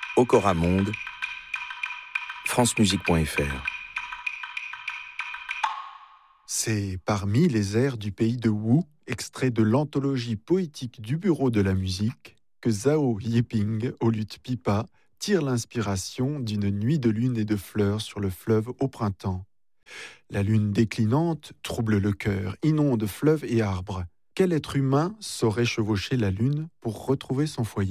Okora Monde, francemusique.fr. C'est parmi les airs du pays de Wu, extrait de l'anthologie poétique du Bureau de la musique, que Zhao Yiping, au luth pipa, tire l'inspiration d'une nuit de lune et de fleurs sur le fleuve au printemps. La lune déclinante trouble le cœur, inonde fleuves et arbres. Quel être humain saurait chevaucher la lune pour retrouver son foyer ?